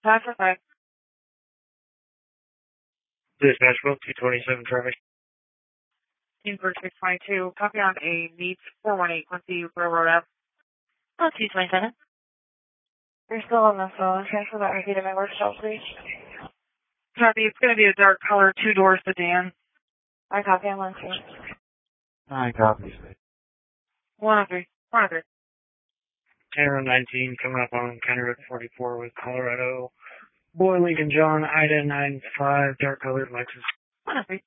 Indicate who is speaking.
Speaker 1: 545.
Speaker 2: Dispatch book 227 traffic.
Speaker 1: Team for 622. Copy on a NEAT 418 Quincy Railroad Ave. 227.
Speaker 3: You're still on the phone. Transfer that repeat to my workshop, please.
Speaker 1: Copy. It's going to be a dark color, 2-door sedan.
Speaker 3: I copy. I'm listening.
Speaker 2: 9 copies.
Speaker 1: 103. 103.
Speaker 2: Tanner 19 coming up on County Road 44 with Colorado. Boy Lincoln John, Ida 95, dark colored Lexus.
Speaker 1: 103.